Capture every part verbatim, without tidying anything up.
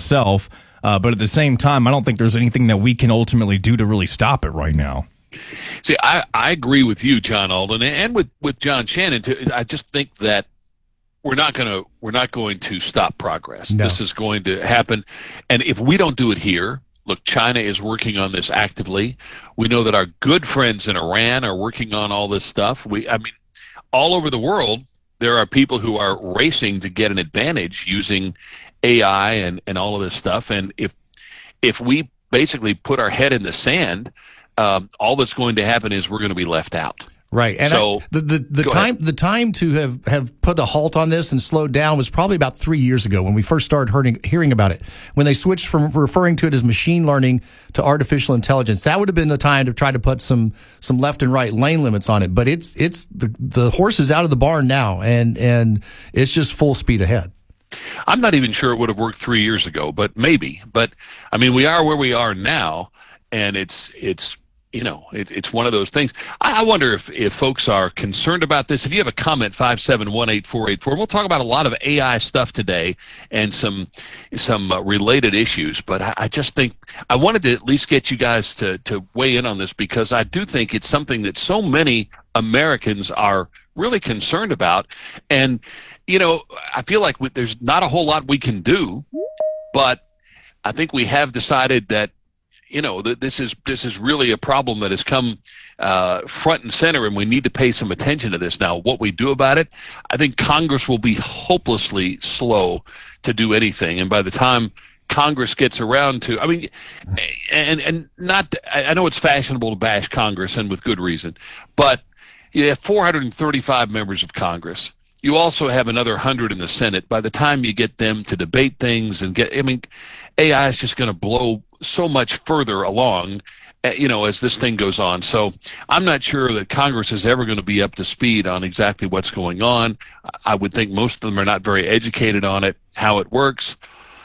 itself. Uh, but at the same time, I don't think there's anything that we can ultimately do to really stop it right now. See, I, I agree with you, John Alden, and with, with John Shannon too. I just think that we're not going to we're not going to stop progress. No. This is going to happen, and if we don't do it here, look, China is working on this actively. We know that our good friends in Iran are working on all this stuff. We, I mean, all over the world, there are people who are racing to get an advantage using A I and, and all of this stuff. And if if we basically put our head in the sand, um, all that's going to happen is we're going to be left out. Right. And so, I, the the, the time ahead. the time to have, have put a halt on this and slowed down was probably about three years ago when we first started hearing, hearing about it. When they switched from referring to it as machine learning to artificial intelligence, that would have been the time to try to put some some left and right lane limits on it. But it's it's the the horse is out of the barn now, and and it's just full speed ahead. I'm not even sure it would have worked three years ago, but maybe. But I mean, we are where we are now, and it's it's. You know, it, it's one of those things. I, I wonder if, if folks are concerned about this. If you have a comment, five seven one, eight four eight four. We'll talk about a lot of A I stuff today and some some uh, related issues. But I, I just think I wanted to at least get you guys to, to weigh in on this, because I do think it's something that so many Americans are really concerned about. And, you know, I feel like we, there's not a whole lot we can do, but I think we have decided that, you know, th- this is this is really a problem that has come uh, front and center, and we need to pay some attention to this. Now, what we do about it, I think Congress will be hopelessly slow to do anything. And by the time Congress gets around to, I mean, and and not, I know it's fashionable to bash Congress, and with good reason, but you have four hundred thirty-five members of Congress. You also have another one hundred in the Senate. By the time you get them to debate things and get, I mean, A I is just going to blow so much further along, you know, as this thing goes on. So I'm not sure that Congress is ever going to be up to speed on exactly what's going on. I would think most of them are not very educated on it, how it works.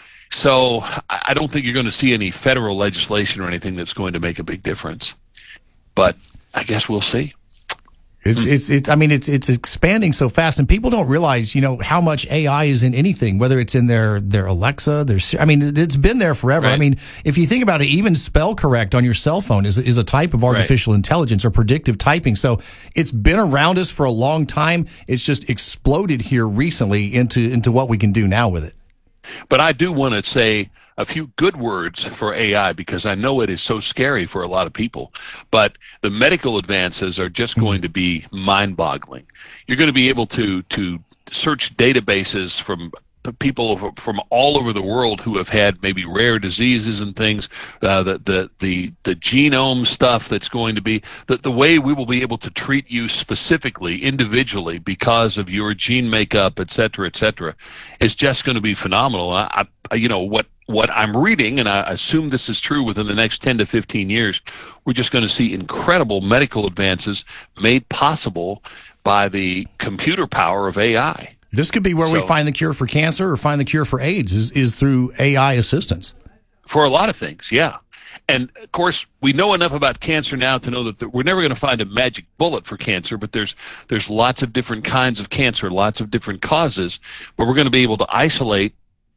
So I don't think you're going to see any federal legislation or anything that's going to make a big difference. But I guess we'll see. It's, it's, it's, I mean, it's, it's expanding so fast, and people don't realize, you know, how much A I is in anything, whether it's in their, their Alexa, their, I mean, it's been there forever. Right. I mean, if you think about it, even spell correct on your cell phone is, is a type of artificial right. intelligence or predictive typing. So it's been around us for a long time. It's just exploded here recently into, into what we can do now with it. But I do want to say a few good words for A I, because I know it is so scary for a lot of people. But the medical advances are just going to be mind-boggling. You're going to be able to to search databases from people from all over the world who have had maybe rare diseases and things, uh, the, the the the genome stuff that's going to be, the, the way we will be able to treat you specifically, individually, because of your gene makeup, et cetera, et cetera, is just going to be phenomenal. I, I, you know, what, what I'm reading, and I assume this is true within the next ten to fifteen years, we're just going to see incredible medical advances made possible by the computer power of A I. This could be where so, we find the cure for cancer or find the cure for AIDS is, is through A I assistance. For a lot of things, yeah. And, of course, we know enough about cancer now to know that the, we're never going to find a magic bullet for cancer, but there's there's lots of different kinds of cancer, lots of different causes, where we're going to be able to isolate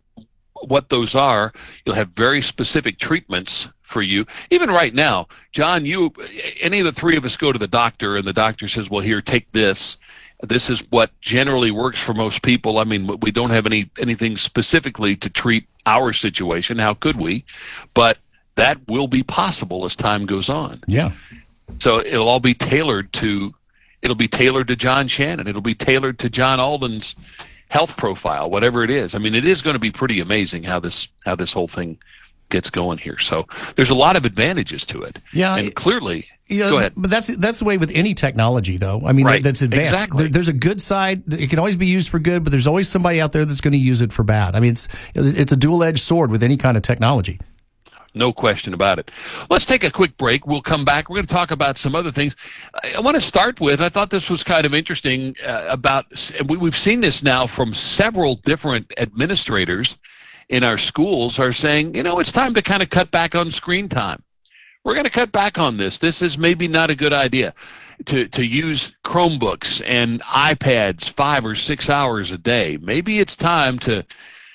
what those are. You'll have very specific treatments for you. Even right now, John, you, any of the three of us go to the doctor, and the doctor says, well, here, take this. This is what generally works for most people. I mean, we don't have any anything specifically to treat our situation. How could we? But that will be possible as time goes on. Yeah. So it'll all be tailored to, it'll be tailored to John Shannon. It'll be tailored to John Alden's health profile, whatever it is. I mean, it is going to be pretty amazing how this how this whole thing gets going here. So there's a lot of advantages to it. Yeah. And clearly, yeah, go ahead. But that's that's the way with any technology, though. I mean, right. that, that's advanced. Exactly. There, there's a good side. It can always be used for good, but there's always somebody out there that's going to use it for bad. I mean, it's it's a dual-edged sword with any kind of technology. No question about it. Let's take a quick break. We'll come back. We're going to talk about some other things. I want to start with, I thought this was kind of interesting uh, about, we, we've seen this now from several different administrators in our schools are saying, you know, it's time to kind of cut back on screen time. We're going to cut back on this. This is maybe not a good idea to, to use Chromebooks and iPads five or six hours a day. Maybe it's time to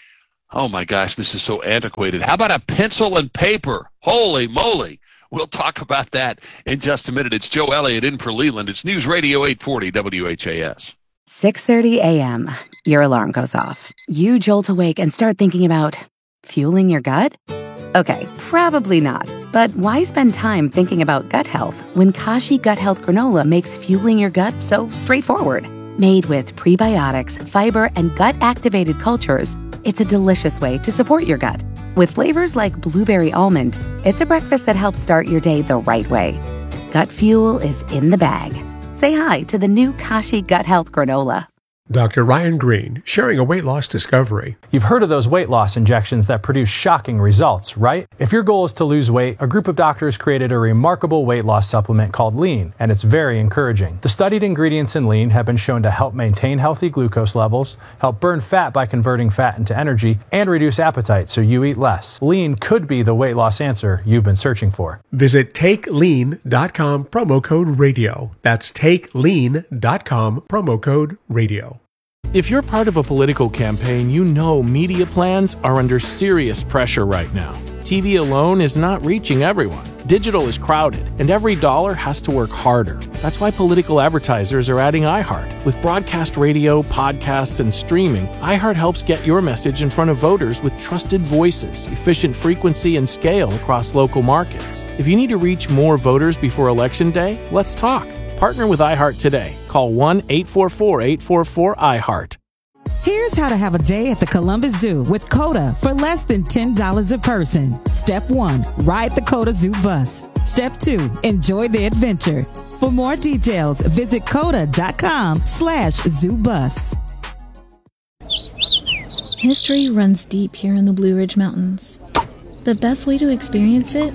Oh my gosh, this is so antiquated. How about a pencil and paper? Holy moly. We'll talk about that in just a minute. It's Joe Elliott in for Leland. It's News Radio eight forty W H A S. six thirty a.m. Your alarm goes off. You jolt awake and start thinking about fueling your gut? Okay, probably not. But why spend time thinking about gut health when Kashi Gut Health Granola makes fueling your gut so straightforward? Made with prebiotics, fiber, and gut-activated cultures, it's a delicious way to support your gut. With flavors like blueberry almond, it's a breakfast that helps start your day the right way. Gut fuel is in the bag. Say hi to the new Kashi Gut Health Granola. Doctor Ryan Green, sharing a weight loss discovery. You've heard of those weight loss injections that produce shocking results, right? If your goal is to lose weight, a group of doctors created a remarkable weight loss supplement called Lean, and it's very encouraging. The studied ingredients in Lean have been shown to help maintain healthy glucose levels, help burn fat by converting fat into energy, and reduce appetite so you eat less. Lean could be the weight loss answer you've been searching for. Visit take lean dot com, promo code radio. That's take lean dot com, promo code radio. If you're part of a political campaign, you know media plans are under serious pressure right now. T V alone is not reaching everyone. Digital is crowded, and every dollar has to work harder. That's why political advertisers are adding iHeart. With broadcast radio, podcasts, and streaming, iHeart helps get your message in front of voters with trusted voices, efficient frequency, and scale across local markets. If you need to reach more voters before Election Day, let's talk. Partner with iHeart today. Call one eight four four, eight four four, iHeart. Here's how to have a day at the Columbus Zoo with COTA for less than ten dollars a person. Step one, ride the COTA Zoo bus. Step two, enjoy the adventure. For more details, visit coda.com slash zoo bus. History runs deep here in the Blue Ridge Mountains. The best way to experience it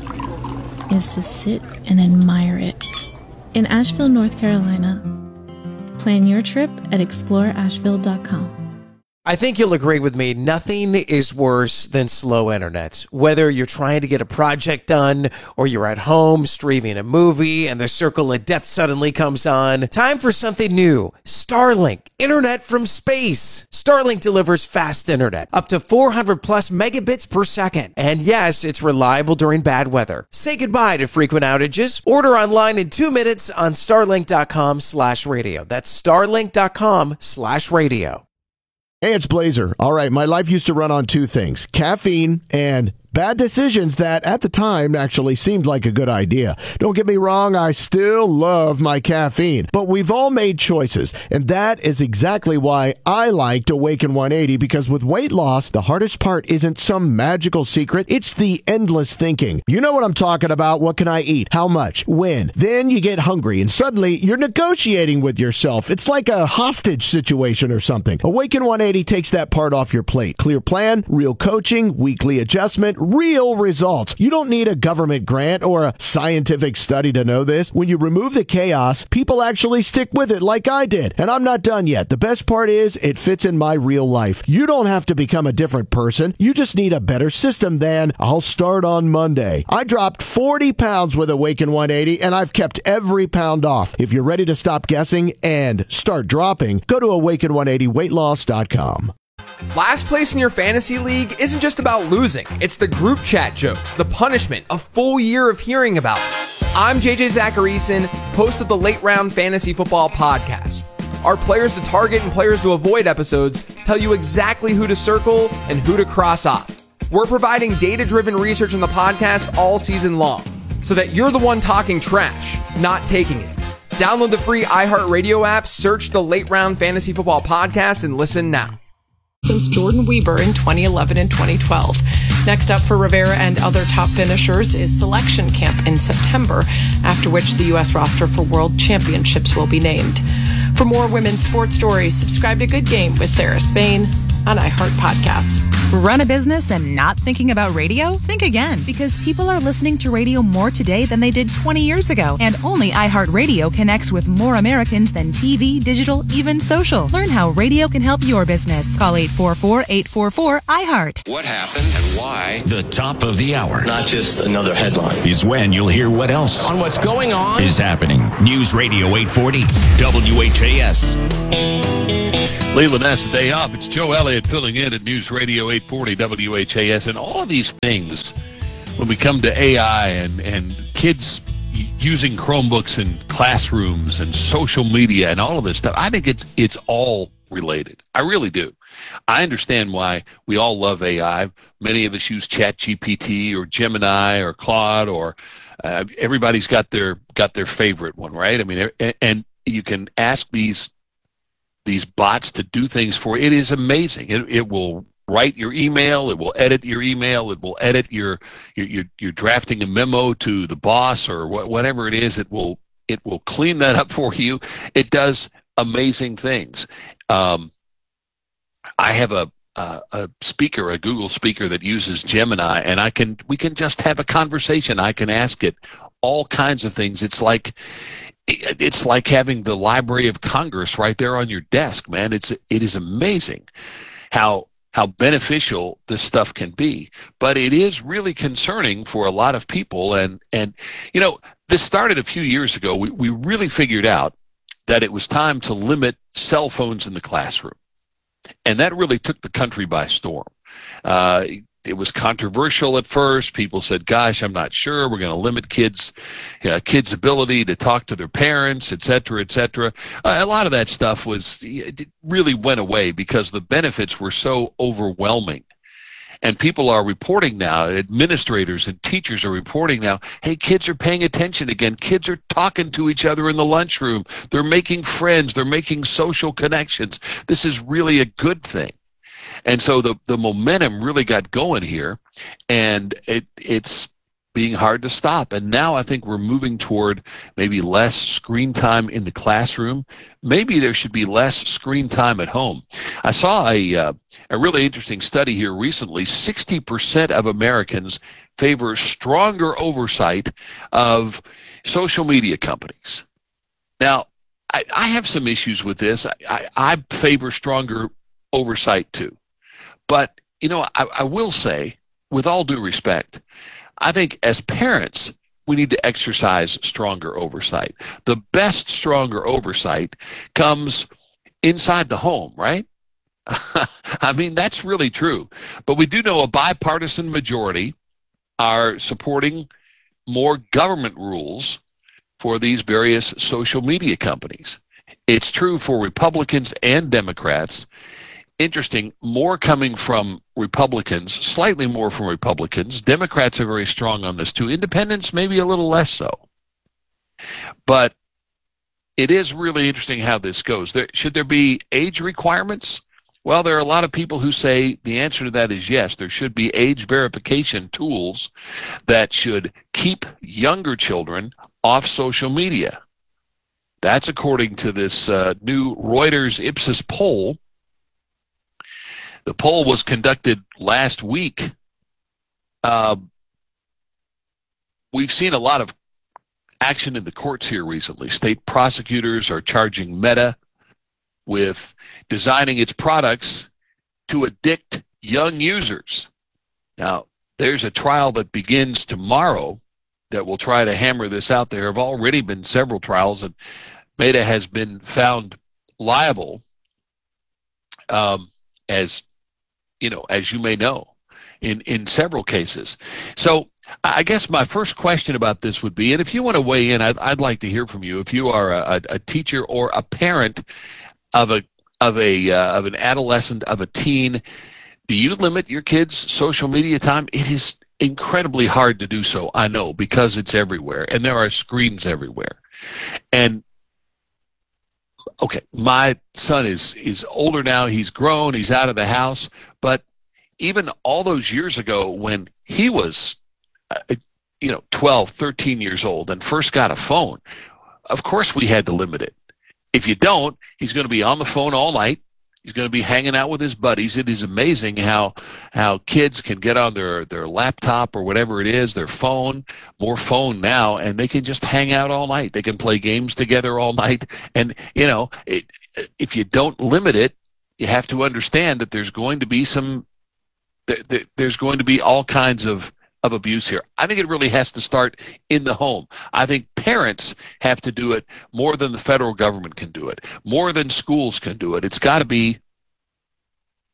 is to sit and admire it. In Asheville, North Carolina. Plan your trip at explore asheville dot com. I think you'll agree with me, nothing is worse than slow internet. Whether you're trying to get a project done or you're at home streaming a movie and the circle of death suddenly comes on, time for something new. Starlink, internet from space. Starlink delivers fast internet, up to four hundred plus megabits per second. And yes, it's reliable during bad weather. Say goodbye to frequent outages. Order online in two minutes on starlink.com slash radio. That's starlink.com slash radio. Hey, it's Blazer. All right, my life used to run on two things, caffeine and bad decisions that at the time actually seemed like a good idea. Don't get me wrong, I still love my caffeine, but we've all made choices, and that is exactly why I liked Awaken one eighty, because with weight loss, the hardest part isn't some magical secret, it's the endless thinking. You know what I'm talking about. What can I eat? How much? When? Then you get hungry, and suddenly you're negotiating with yourself. It's like a hostage situation or something. Awaken one eighty takes that part off your plate. Clear plan, real coaching, weekly adjustment, real results. You don't need a government grant or a scientific study to know this. When you remove the chaos, people actually stick with it like I did. And I'm not done yet. The best part is it fits in my real life. You don't have to become a different person. You just need a better system than I'll start on Monday. I dropped forty pounds with Awaken one eighty, and I've kept every pound off. If you're ready to stop guessing and start dropping, go to awaken one eighty weight loss dot com. Last place in your fantasy league isn't just about losing. It's the group chat jokes, the punishment, a full year of hearing about it. I'm J J Zacharyson, host of the Late Round Fantasy Football Podcast. Our players to target and players to avoid episodes tell you exactly who to circle and who to cross off. We're providing data-driven research on the podcast all season long, so that you're the one talking trash, not taking it. Download the free iHeartRadio app, search the Late Round Fantasy Football Podcast, and listen now. Since Jordan Weber in twenty eleven and twenty twelve. Next up for Rivera and other top finishers is selection camp in September, after which the U S roster for World Championships will be named. For more women's sports stories, subscribe to Good Game with Sarah Spain on iHeart Podcasts. Run a business and not thinking about radio? Think again, because people are listening to radio more today than they did twenty years ago. And only iHeartRadio connects with more Americans than T V, digital, even social. Learn how radio can help your business. Call eight four four, eight four four, iHeart. What happened and why? The top of the hour. Not just another headline. Is when you'll hear what else on what's going on is happening. News Radio eight forty W H A S. Leland has the day off. It's Joe Elliott filling in at News Radio eight forty W H A S. And all of these things, when we come to A I and, and kids using Chromebooks in classrooms and social media and all of this stuff, I think it's it's all related. I really do. I understand why we all love A I. Many of us use ChatGPT or Gemini or Claude, or uh, everybody's got their got their favorite one, right? I mean, and, and you can ask these these bots to do things for you. It is amazing. It, it will write your email. It will edit your email. It will edit your, your, your you're drafting a memo to the boss or wh- whatever it is. It will, it will clean that up for you. It does amazing things. Um, I have a, a, a speaker, a Google speaker that uses Gemini, and I can, we can just have a conversation. I can ask it all kinds of things. It's like, It's like having the Library of Congress right there on your desk, man. It's it is amazing how how beneficial this stuff can be. But it is really concerning for a lot of people. And, and you know, this started a few years ago. We, we really figured out that it was time to limit cell phones in the classroom. And that really took the country by storm. Uh, It was controversial at first. People said, gosh, I'm not sure. We're going to limit kids' uh, kids' ability to talk to their parents, et cetera, et cetera. Uh, a lot of that stuff was it really went away because the benefits were so overwhelming. And people are reporting now, administrators and teachers are reporting now, hey, kids are paying attention again. Kids are talking to each other in the lunchroom. They're making friends. They're making social connections. This is really a good thing. And so the, the momentum really got going here, and it it's being hard to stop. And now I think we're moving toward maybe less screen time in the classroom. Maybe there should be less screen time at home. I saw a, uh, a really interesting study here recently. sixty percent of Americans favor stronger oversight of social media companies. Now, I, I have some issues with this. I, I, I favor stronger oversight too. But, you know, I, I will say, with all due respect, I think as parents, we need to exercise stronger oversight. The best stronger oversight comes inside the home, right? I mean, that's really true. But we do know a bipartisan majority are supporting more government rules for these various social media companies. It's true for Republicans and Democrats. Interesting, more coming from Republicans, slightly more from Republicans. Democrats are very strong on this too. Independents maybe a little less so. But it is really interesting how this goes. There, should there be age requirements? Well, there are a lot of people who say the answer to that is yes. There should be age verification tools that should keep younger children off social media. That's according to this uh, new Reuters Ipsos poll. The poll was conducted last week. Uh, we've seen a lot of action in the courts here recently. State prosecutors are charging Meta with designing its products to addict young users. Now, there's a trial that begins tomorrow that will try to hammer this out. There have already been several trials, and Meta has been found liable um, as you know, as you may know, in, in several cases. So I guess my first question about this would be, and if you want to weigh in, I'd, I'd like to hear from you. If you are a, a teacher or a parent of a of a uh, of an adolescent, of a teen, do you limit your kids' social media time? It is incredibly hard to do so, I know, because it's everywhere, and there are screens everywhere. And okay, my son is is older now. He's grown. He's out of the house. But even all those years ago when he was, uh, you know, twelve, thirteen years old and first got a phone, of course we had to limit it. If you don't, he's going to be on the phone all night. He's going to be hanging out with his buddies. It is amazing how how kids can get on their, their laptop or whatever it is, their phone, more phone now, and they can just hang out all night. They can play games together all night. And, you know, it, if you don't limit it, you have to understand that there's going to be some, there, there's going to be all kinds of, of abuse here. I think it really has to start in the home. I think parents have to do it more than the federal government can do it, more than schools can do it. It's got to be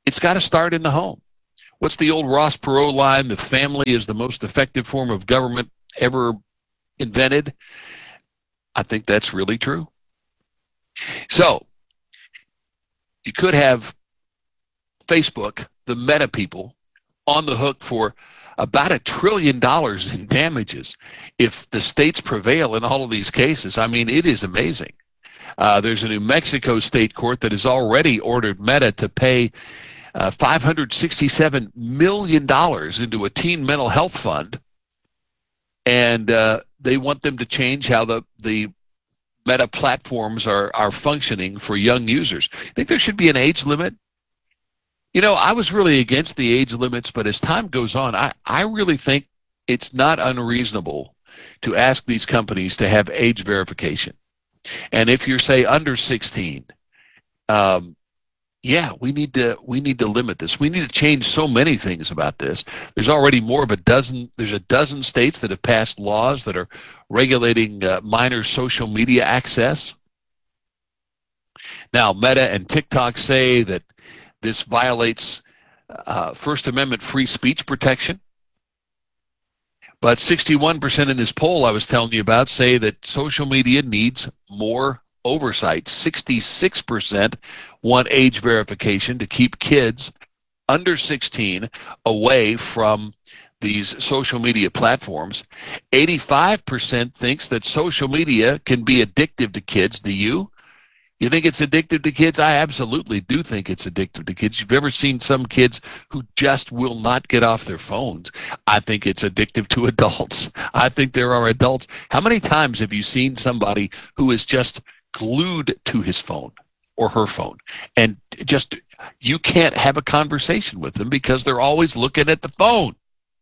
It's got to start in the home. What's the old Ross Perot line? The family is the most effective form of government ever invented. I think that's really true. So you could have Facebook, the Meta people, on the hook for about a trillion dollars in damages if the states prevail in all of these cases. I mean, it is amazing. Uh, there's a New Mexico state court that has already ordered Meta to pay uh, five hundred sixty-seven million dollars into a teen mental health fund, and uh, they want them to change how the, the Meta platforms are, are functioning for young users. I think there should be an age limit. You know, I was really against the age limits, but as time goes on, I, I really think it's not unreasonable to ask these companies to have age verification. And if you're, say, under sixteen, um, yeah, we need to we need to limit this. We need to change so many things about this. There's already more of a dozen. There's a dozen states that have passed laws that are regulating uh, minor social media access. Now, Meta and TikTok say that this violates uh, First Amendment free speech protection. But sixty-one percent in this poll I was telling you about say that social media needs more oversight. sixty-six percent want age verification to keep kids under sixteen away from these social media platforms. eighty-five percent thinks that social media can be addictive to kids. Do you? You think it's addictive to kids? I absolutely do think it's addictive to kids. You've ever seen some kids who just will not get off their phones? I think it's addictive to adults. I think there are adults. How many times have you seen somebody who is just glued to his phone or her phone, and just you can't have a conversation with them because they're always looking at the phone?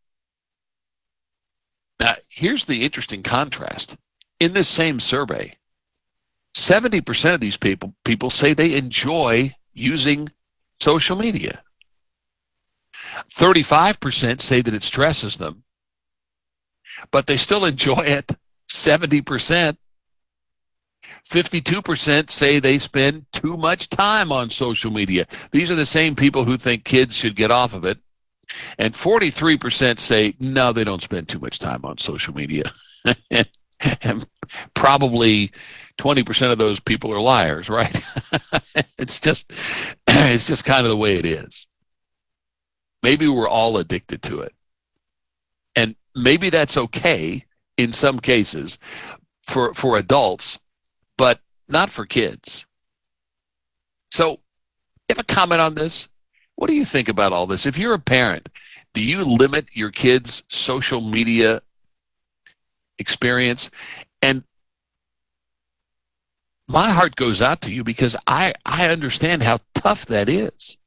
Now, here's the interesting contrast. In this same survey, seventy percent of these people people say they enjoy using social media. thirty-five percent say that it stresses them, but they still enjoy it. seventy percent. fifty-two percent say they spend too much time on social media. These are the same people who think kids should get off of it. And forty-three percent say, no, they don't spend too much time on social media. And probably twenty percent of those people are liars, right? It's just it's just kind of the way it is. Maybe we're all addicted to it. And maybe that's okay in some cases for, for adults, but not for kids. So, you have a comment on this? What do you think about all this? If you're a parent, do you limit your kids' social media experience? And my heart goes out to you because I, I understand how tough that is.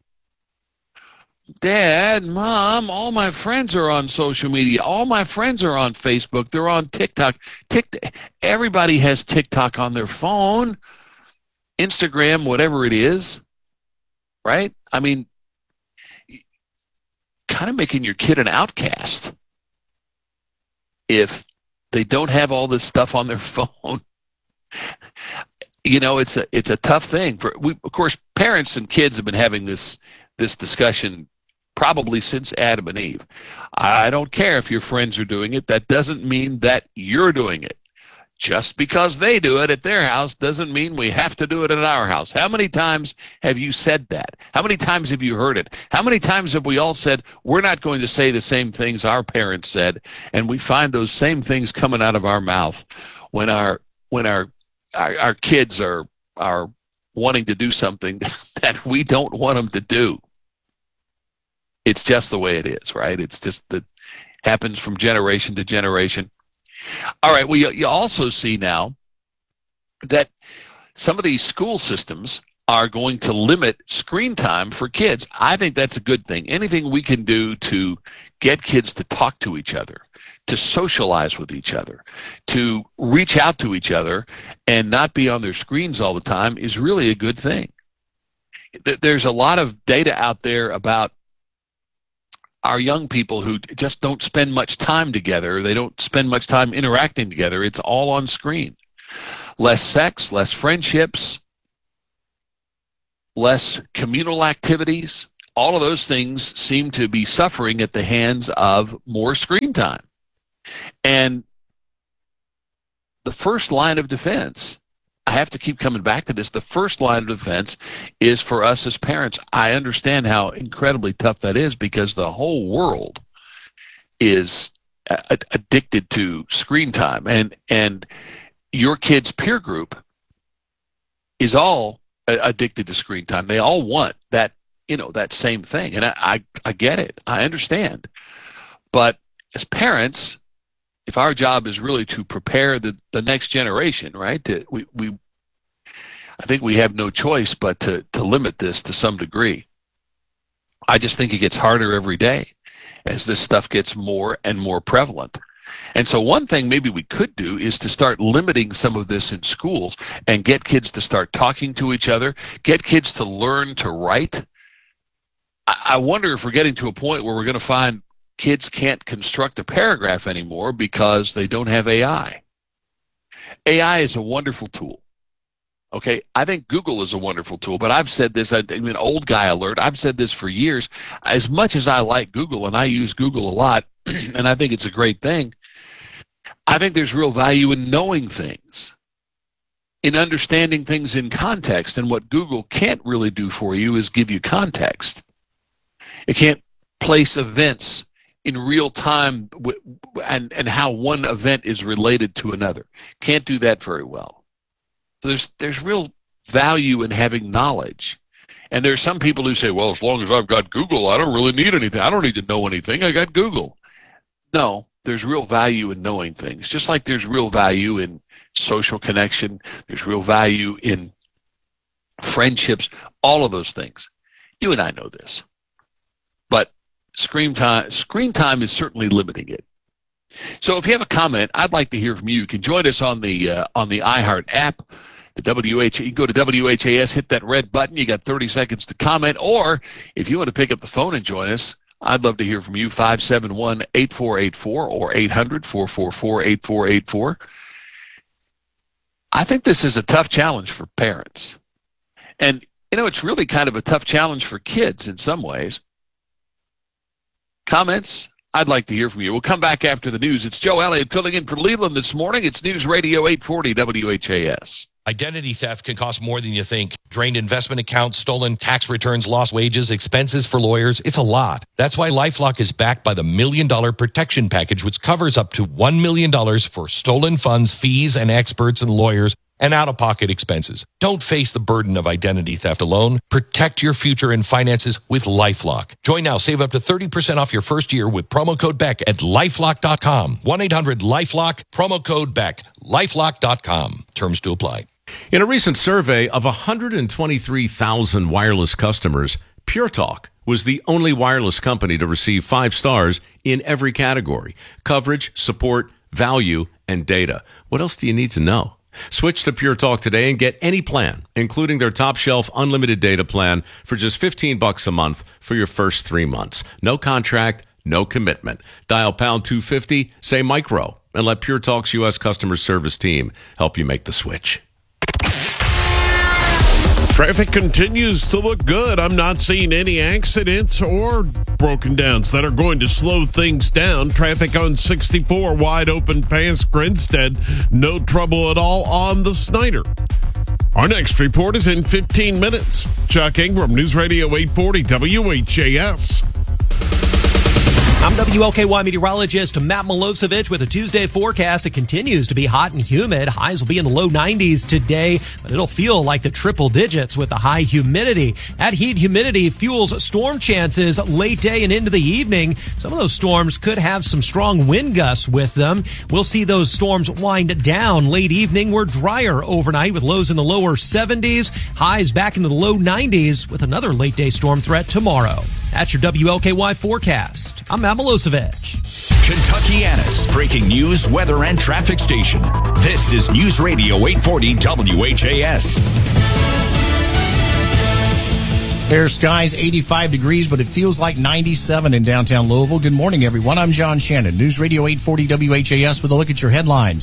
Dad, Mom, all my friends are on social media. All my friends are on Facebook. They're on TikTok. TikTok. Everybody has TikTok on their phone, Instagram, whatever it is, right? I mean, kind of making your kid an outcast if they don't have all this stuff on their phone. You know, it's a it's a tough thing. For we, of course, parents and kids have been having this this discussion probably since Adam and Eve. I don't care if your friends are doing it. That doesn't mean that you're doing it. Just because they do it at their house doesn't mean we have to do it at our house. How many times have you said that? How many times have you heard it? How many times have we all said, we're not going to say the same things our parents said, and we find those same things coming out of our mouth when our when our our, our kids are are wanting to do something that we don't want them to do. It's just the way it is, right? It's just that happens from generation to generation. All right, well, you, you also see now that some of these school systems are going to limit screen time for kids. I think that's a good thing. Anything we can do to get kids to talk to each other, to socialize with each other, to reach out to each other and not be on their screens all the time is really a good thing. There's a lot of data out there about our young people who just don't spend much time together. They don't spend much time interacting together. It's all on screen. Less sex, less friendships, less communal activities. all of those things seem to be suffering at the hands of more screen time. And the first line of defense, I have to keep coming back to this, the first line of defense is for us as parents. I understand how incredibly tough that is because the whole world is a- addicted to screen time. And, and your kid's peer group is all addicted to screen time. They all want that, you know, that same thing. And I, I, I get it. I understand. But as parents, if our job is really to prepare the, the next generation, right, to, we, we, I think we have no choice but to, to limit this to some degree. I just think it gets harder every day as this stuff gets more and more prevalent. And so one thing maybe we could do is to start limiting some of this in schools and get kids to start talking to each other, get kids to learn to write. I, I wonder if we're getting to a point where we're going to find kids can't construct a paragraph anymore because they don't have A I. A I is a wonderful tool. Okay, I think Google is a wonderful tool, but I've said this, I mean, old guy alert, I've said this for years. As much as I like Google, and I use Google a lot, and I think it's a great thing, I think there's real value in knowing things, in understanding things in context, and what Google can't really do for you is give you context. It can't place events in real time and, and how one event is related to another. Can't do that very well. So there's there's real value in having knowledge. And there's some people who say, well, as long as I've got Google, I don't really need anything. I don't need to know anything. I got Google. No, there's real value in knowing things. Just like there's real value in social connection. There's real value in friendships, all of those things. You and I know this. But screen time, screen time is certainly limiting it. So if you have a comment, I'd like to hear from you. You can join us on the uh, on the iHeart app. The W H, you can go to W H A S, hit that red button. You got thirty seconds to comment. Or if you want to pick up the phone and join us, I'd love to hear from you. five seven one, eight four eight four or eight hundred, four four four, eight four eight four. I think this is a tough challenge for parents. And, you know, it's really kind of a tough challenge for kids in some ways. Comments? I'd like to hear from you. We'll come back after the news. It's Joe Elliott filling in for Leland this morning. It's News Radio eight forty W H A S. Identity theft can cost more than you think. Drained investment accounts, stolen tax returns, lost wages, expenses for lawyers. It's a lot. That's why LifeLock is backed by the Million Dollar Protection Package, which covers up to one million dollars for stolen funds, fees, and experts and lawyers, and out-of-pocket expenses. Don't face the burden of identity theft alone. Protect your future and finances with LifeLock. Join now. Save up to thirty percent off your first year with promo code Beck at lifelock dot com. one eight hundred LifeLock, promo code Beck, lifelock dot com. Terms to apply. In a recent survey of one hundred twenty-three thousand wireless customers, Pure Talk was the only wireless company to receive five stars in every category: coverage, support, value, and data. What else do you need to know? Switch to Pure Talk today and get any plan, including their top shelf unlimited data plan for just fifteen bucks a month for your first three months. No contract, no commitment. Dial pound two fifty, say micro, and let Pure Talk's U S customer service team help you make the switch. Traffic continues to look good. I'm not seeing any accidents or broken downs that are going to slow things down. Traffic on sixty-four, wide open past Grinstead. No trouble at all on the Snyder. Our next report is in fifteen minutes. Chuck Ingram, News Radio eight forty W H A S. I'm W L K Y meteorologist Matt Milosevic with a Tuesday forecast. It continues to be hot and humid. Highs will be in the low nineties today, but it'll feel like the triple digits with the high humidity. That heat humidity fuels storm chances late day and into the evening. Some of those storms could have some strong wind gusts with them. We'll see those storms wind down late evening. We're drier overnight with lows in the lower seventies, highs back into the low nineties with another late day storm threat tomorrow. That's your W L K Y forecast. I'm Matt Milosevic. Kentuckiana's breaking news, weather, and traffic station. This is News Radio eight forty W H A S. Fair skies, eighty-five degrees, but it feels like ninety-seven in downtown Louisville. Good morning, everyone. I'm John Shannon, News Radio eight forty W H A S with a look at your headlines.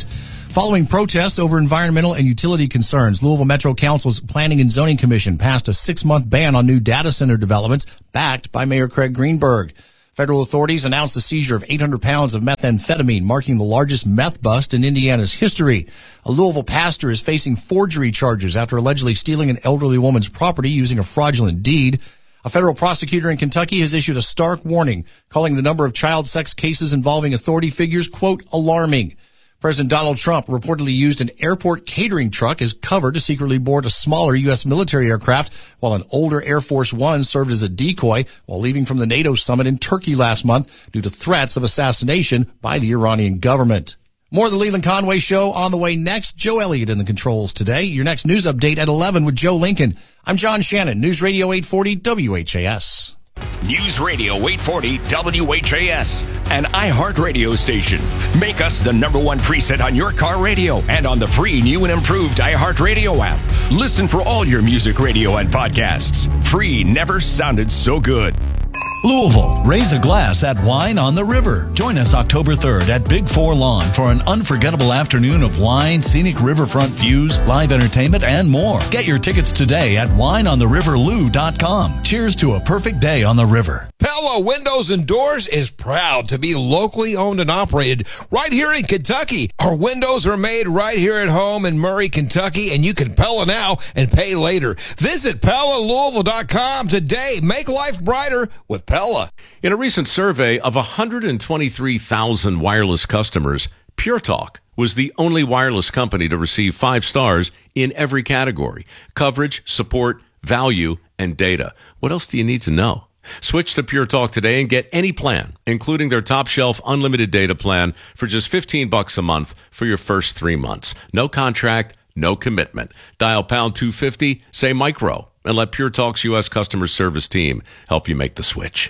Following protests over environmental and utility concerns, Louisville Metro Council's Planning and Zoning Commission passed a six-month ban on new data center developments backed by Mayor Craig Greenberg. Federal authorities announced the seizure of eight hundred pounds of methamphetamine, marking the largest meth bust in Indiana's history. A Louisville pastor is facing forgery charges after allegedly stealing an elderly woman's property using a fraudulent deed. A federal prosecutor in Kentucky has issued a stark warning, calling the number of child sex cases involving authority figures, quote, alarming. President Donald Trump reportedly used an airport catering truck as cover to secretly board a smaller U S military aircraft, while an older Air Force One served as a decoy while leaving from the NATO summit in Turkey last month due to threats of assassination by the Iranian government. More of the Leland Conway Show on the way next. Joe Elliott in the controls today. Your next news update at eleven with Joe Lincoln. I'm John Shannon, News Radio eight forty W H A S. News Radio eight forty W H A S, an iHeartRadio station. Make us the number one preset on your car radio and on the free new and improved iHeartRadio app. Listen for all your music, radio, and podcasts. Free never sounded so good. Louisville, raise a glass at Wine on the River. Join us October third at Big Four Lawn for an unforgettable afternoon of wine, scenic riverfront views, live entertainment, and more. Get your tickets today at wine on the river lou dot com. Cheers to a perfect day on the river. Pella Windows and Doors is proud to be locally owned and operated right here in Kentucky. Our windows are made right here at home in Murray, Kentucky, and you can Pella now and pay later. Visit Pella Louisville dot com today. Make life brighter with Pella. In a recent survey of one hundred twenty-three thousand wireless customers, Pure Talk was the only wireless company to receive five stars in every category: coverage, support, value, and data. What else do you need to know? Switch to Pure Talk today and get any plan, including their top shelf unlimited data plan for just fifteen bucks a month for your first three months. No contract, no commitment. Dial pound two fifty, say micro, and let Pure Talk's U S customer service team help you make the switch.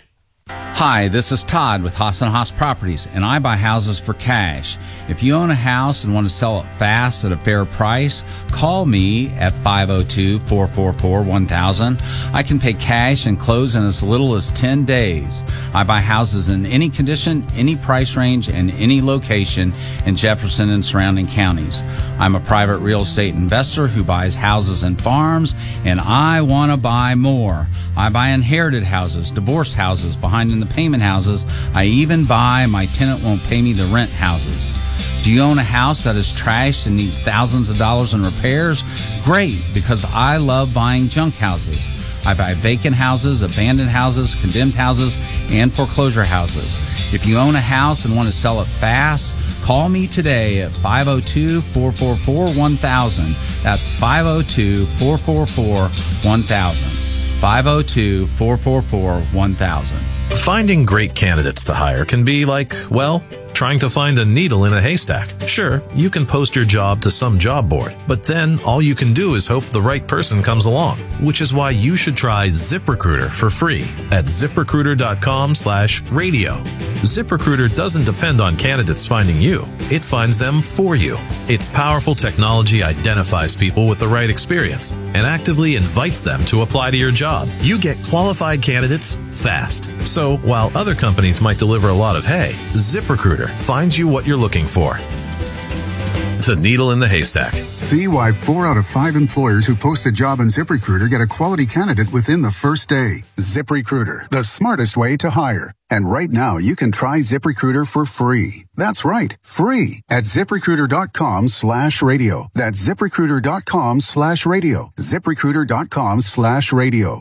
Hi, this is Todd with Haas and Haas Properties, and I buy houses for cash. If you own a house and want to sell it fast at a fair price, call me at five oh two, four four four, one thousand. I can pay cash and close in as little as ten days. I buy houses in any condition, any price range, and any location in Jefferson and surrounding counties. I'm a private real estate investor who buys houses and farms, and I want to buy more. I buy inherited houses, divorced houses, behind in the payment houses. I even buy my tenant won't pay me the rent houses. Do you own a house that is trashed and needs thousands of dollars in repairs? Great, because I love buying junk houses. I buy vacant houses, abandoned houses, condemned houses, and foreclosure houses. If you own a house and want to sell it fast, call me today at five oh two, four four four, one thousand. That's five oh two, four four four, one thousand. five oh two, four four four, one thousand. Finding great candidates to hire can be like, well, trying to find a needle in a haystack. Sure, you can post your job to some job board, but then all you can do is hope the right person comes along, which is why you should try ZipRecruiter for free at ZipRecruiter.com slash radio. ZipRecruiter doesn't depend on candidates finding you. It finds them for you. Its powerful technology identifies people with the right experience and actively invites them to apply to your job. You get qualified candidates fast. So while other companies might deliver a lot of hay, ZipRecruiter finds you what you're looking for. The needle in the haystack. See why four out of five employers who post a job on ZipRecruiter get a quality candidate within the first day. ZipRecruiter, the smartest way to hire. And right now, you can try ZipRecruiter for free. That's right, free at ZipRecruiter.com slash radio. That's ZipRecruiter.com slash radio. ZipRecruiter.com slash radio.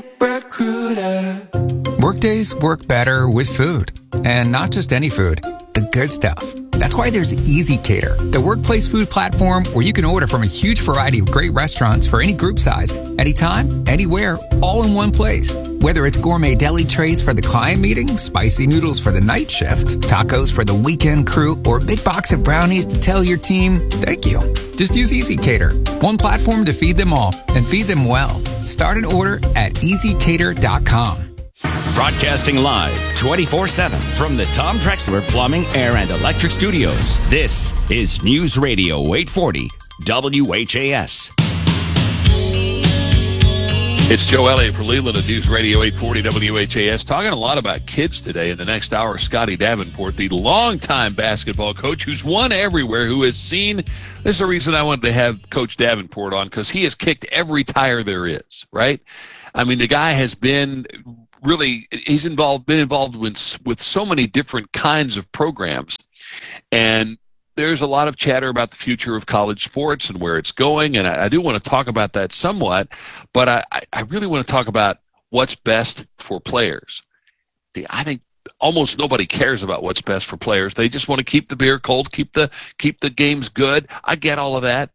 ZipRecruiter. Workdays work better with food. And not just any food, the good stuff. That's why there's Easy Cater, the workplace food platform where you can order from a huge variety of great restaurants for any group size, anytime, anywhere, all in one place. Whether it's gourmet deli trays for the client meeting, spicy noodles for the night shift, tacos for the weekend crew, or a big box of brownies to tell your team, thank you. Just use Easy Cater, one platform to feed them all and feed them well. Start an order at easy cater dot com. Broadcasting live twenty-four seven from the Tom Drexler Plumbing, Air, and Electric Studios. This is News Radio eight forty W H A S. It's Joe Elliott for Leland at News Radio eight forty W H A S. Talking a lot about kids today. In the next hour, Scotty Davenport, the longtime basketball coach who's won everywhere, who has seen – this is the reason I wanted to have Coach Davenport on, because he has kicked every tire there is, right? I mean, the guy has been really – he's involved, been involved with, with so many different kinds of programs. And there's a lot of chatter about the future of college sports and where it's going, and I, I do want to talk about that somewhat, but I, I really want to talk about what's best for players. I think almost nobody cares about what's best for players. They just want to keep the beer cold, keep the keep the games good. I get all of that.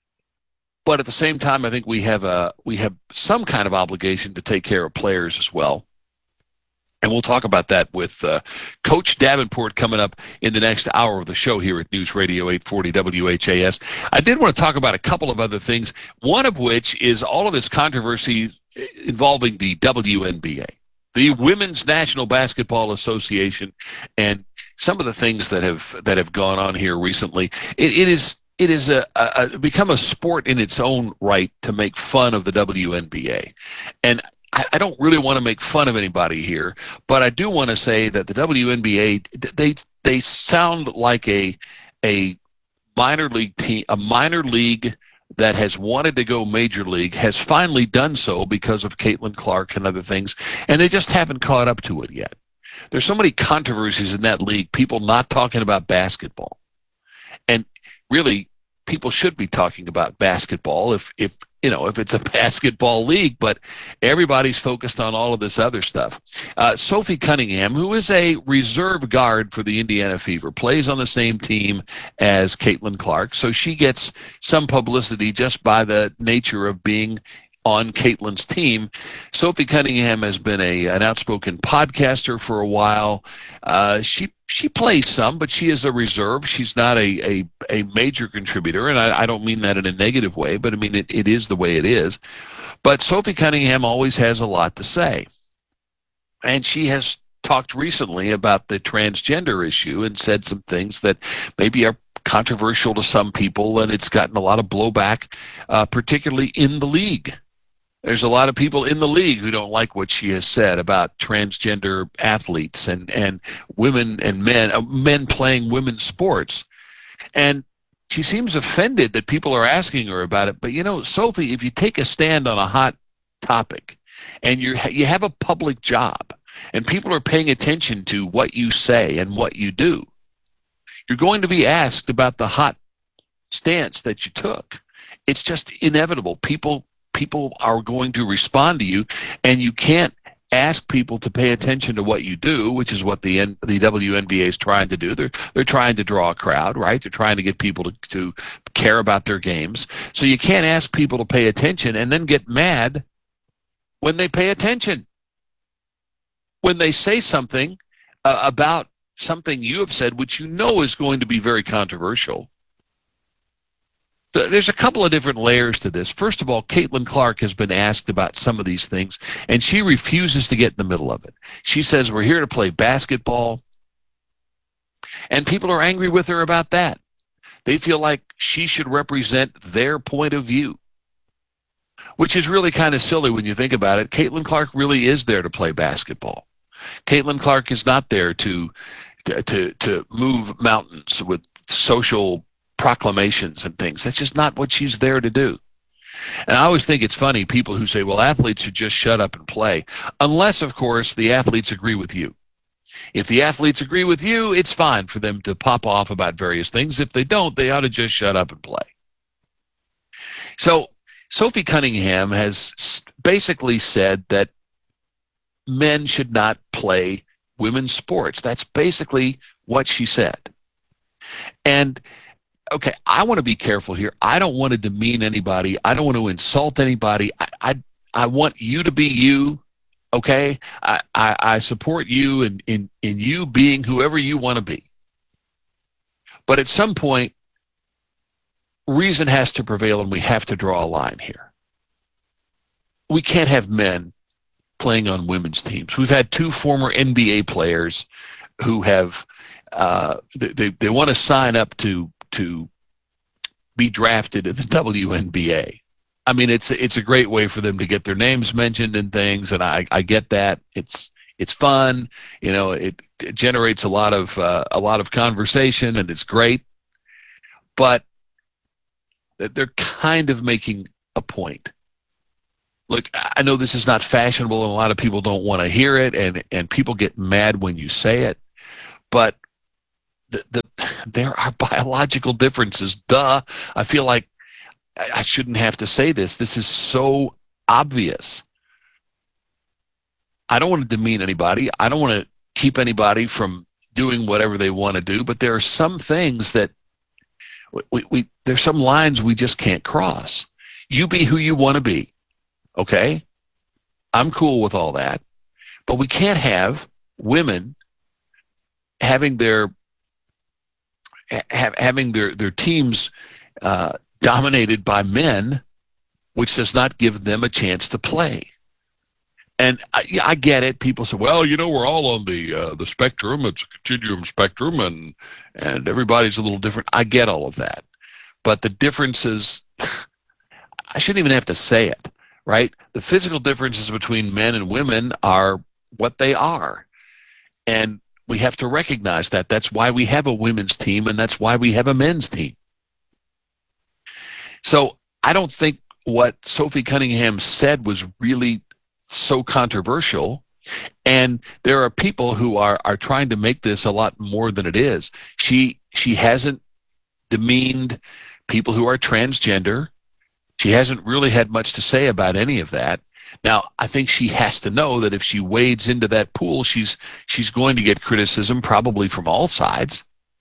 But at the same time, I think we have a we have some kind of obligation to take care of players as well. And we'll talk about that with uh, Coach Davenport coming up in the next hour of the show here at News Radio eight forty W H A S. I did want to talk about a couple of other things, one of which is all of this controversy involving the W N B A, the Women's National Basketball Association, and some of the things that have that have gone on here recently. It, it is it is a, a, a become a sport in its own right to make fun of the W N B A, and I don't really want to make fun of anybody here, but I do want to say that the W N B A, they they sound like a a minor league team, a minor league that has wanted to go major league, has finally done so because of Caitlin Clark and other things, and they just haven't caught up to it yet. There's so many controversies in that league, people not talking about basketball. And really, people should be talking about basketball if, if you know, if it's a basketball league, but everybody's focused on all of this other stuff. Uh, Sophie Cunningham, who is a reserve guard for the Indiana Fever, plays on the same team as Caitlin Clark, so she gets some publicity just by the nature of being on Caitlin's team. Sophie Cunningham has been a an outspoken podcaster for a while. Uh, she she plays some, but she is a reserve. She's not a a, a major contributor, and I, I don't mean that in a negative way, but I mean it, it is the way it is. But Sophie Cunningham always has a lot to say, and she has talked recently about the transgender issue and said some things that maybe are controversial to some people, and it's gotten a lot of blowback, uh, particularly in the league. There's a lot of people in the league who don't like what she has said about transgender athletes and, and women and men, uh, men playing women's sports. And she seems offended that people are asking her about it. But, you know, Sophie, if you take a stand on a hot topic and you you have a public job and people are paying attention to what you say and what you do, you're going to be asked about the hot stance that you took. It's just inevitable. People People are going to respond to you, and you can't ask people to pay attention to what you do, which is what the N- the W N B A is trying to do. They're they're trying to draw a crowd, right? They're trying to get people to, to care about their games. So you can't ask people to pay attention and then get mad when they pay attention. When they say something uh, about something you have said, which you know is going to be very controversial. There's a couple of different layers to this. First of all, Caitlin Clark has been asked about some of these things, and she refuses to get in the middle of it. She says, we're here to play basketball, and people are angry with her about that. They feel like she should represent their point of view, which is really kind of silly when you think about it. Caitlin Clark really is there to play basketball. Caitlin Clark is not there to to to move mountains with social proclamations and things. That's just not what she's there to do. And I always think it's funny, people who say, well, athletes should just shut up and play, unless, of course, the athletes agree with you. If the athletes agree with you, it's fine for them to pop off about various things. If they don't, they ought to just shut up and play. So Sophie Cunningham has basically said that men should not play women's sports. That's basically what she said. And okay, I want to be careful here. I don't want to demean anybody. I don't want to insult anybody. I I, I want you to be you, okay? I, I, I support you in, in, in you being whoever you want to be. But at some point, reason has to prevail, and we have to draw a line here. We can't have men playing on women's teams. We've had two former N B A players who have uh, they, they want to sign up to to be drafted in the W N B A. I mean, it's it's a great way for them to get their names mentioned and things, and I, I get that. It's it's fun, you know. It, it generates a lot of uh, a lot of conversation, and it's great. But they're kind of making a point. Look, I know this is not fashionable, and a lot of people don't want to hear it, and and people get mad when you say it. But the, the there are biological differences. Duh. I feel like I shouldn't have to say this. This is so obvious. I don't want to demean anybody. I don't want to keep anybody from doing whatever they want to do, but there are some things that we, we there's some lines we just can't cross. You be who you want to be, okay? I'm cool with all that, but we can't have women having their ha- having their their teams uh, dominated by men, which does not give them a chance to play. And I, I get it. People say, "Well, you know, we're all on the uh, the spectrum. It's a continuum spectrum, and and everybody's a little different." I get all of that, but the differences, I shouldn't even have to say it, right? The physical differences between men and women are what they are, and we have to recognize that. That's why we have a women's team, and that's why we have a men's team. So I don't think what Sophie Cunningham said was really so controversial, and there are people who are are trying to make this a lot more than it is. She she hasn't demeaned people who are transgender. She hasn't really had much to say about any of that. Now, I think she has to know that if she wades into that pool, she's she's going to get criticism, probably from all sides.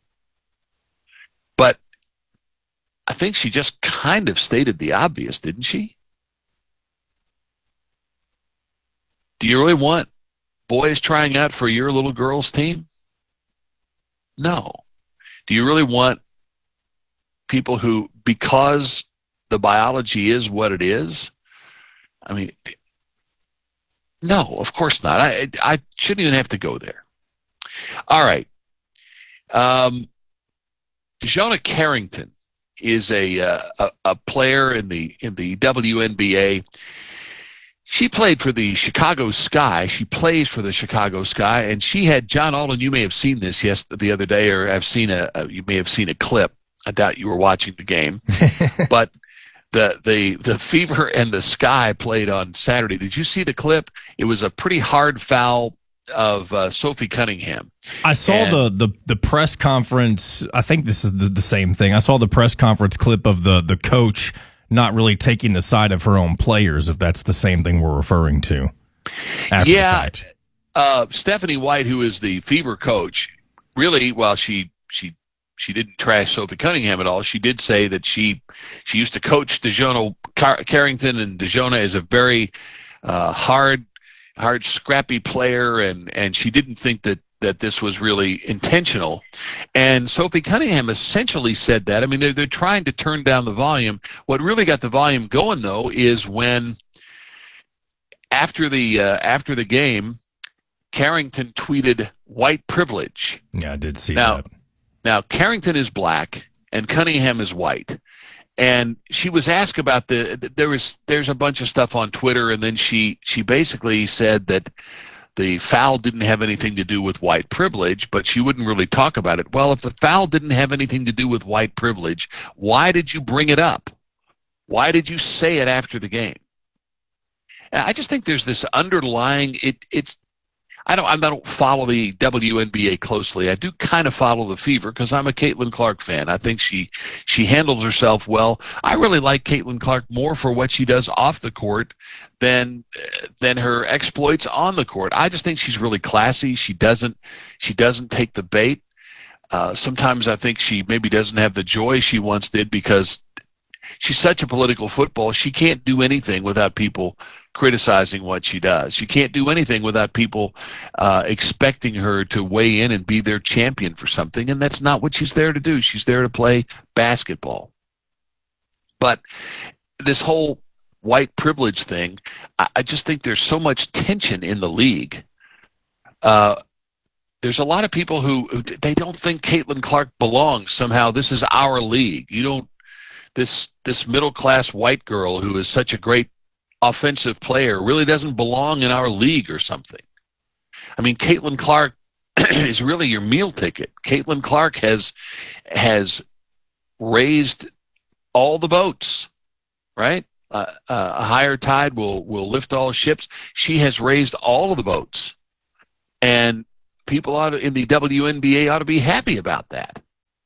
But I think she just kind of stated the obvious, didn't she? Do you really want boys trying out for your little girl's team? No. Do you really want people who, because the biology is what it is, I mean, no, of course not. I I shouldn't even have to go there. All right. Um, DeJona Carrington is a, uh, a a player in the in the W N B A. She played for the Chicago Sky. She plays for the Chicago Sky, and she had John Alden. You may have seen this yes the other day, or I've seen a, a you may have seen a clip. I doubt you were watching the game, but the the the Fever and the Sky played on Saturday. Did you see the clip? It was a pretty hard foul of uh, Sophie Cunningham. I saw and, the, the the press conference. I think this is the, the same thing. I saw the press conference clip of the the coach not really taking the side of her own players, if that's the same thing we're referring to. After yeah, the fact. Uh, Stephanie White, who is the Fever coach, really, while she she she didn't trash Sophie Cunningham at all, she did say that she she used to coach DeJona Car- Carrington, and DeJona is a very uh, hard, hard, scrappy player, and, and she didn't think that that this was really intentional. And Sophie Cunningham essentially said that. I mean, they're, they're trying to turn down the volume. What really got the volume going, though, is when after the uh, after the game, Carrington tweeted white privilege. Yeah, I did see now, that. Now, Carrington is black and Cunningham is white. And she was asked about the there was there's a bunch of stuff on Twitter, and then she she basically said that the foul didn't have anything to do with white privilege, but she wouldn't really talk about it. Well, if the foul didn't have anything to do with white privilege, why did you bring it up? Why did you say it after the game? And I just think there's this underlying it it's I don't I don't follow the W N B A closely. I do kind of follow the Fever because I'm a Caitlin Clark fan. I think she she handles herself well. I really like Caitlin Clark more for what she does off the court than than her exploits on the court. I just think she's really classy. She doesn't she doesn't take the bait. Uh, sometimes I think she maybe doesn't have the joy she once did because she's such a political football. She can't do anything without people criticizing what she does. She can't do anything without people uh, expecting her to weigh in and be their champion for something, and that's not what she's there to do. She's there to play basketball. But this whole white privilege thing, I, I just think there's so much tension in the league. Uh, there's a lot of people who, who they don't think Caitlin Clark belongs somehow. This is our league. You don't this this middle class white girl who is such a great offensive player really doesn't belong in our league or something. I mean, Caitlin Clark is really your meal ticket. Caitlin Clark has has raised all the boats, right? Uh, uh, a higher tide will will lift all ships. She has raised all of the boats, and people ought to, in the W N B A ought to be happy about that.